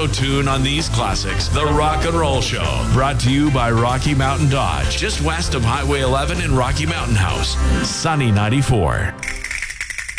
auto-tune on these classics. The Rock and Roll Show, brought to you by Rocky Mountain Dodge, just west of Highway 11 in Rocky Mountain House. Sunny 94.